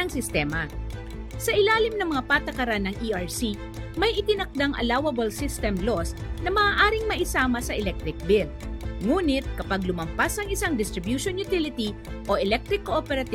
ng sistema. Sa ilalim ng mga patakaran ng ERC, may itinakdang allowable system loss na maaaring maisama sa electric bill. Ngunit kapag lumampas ang isang distribution utility o electric cooperative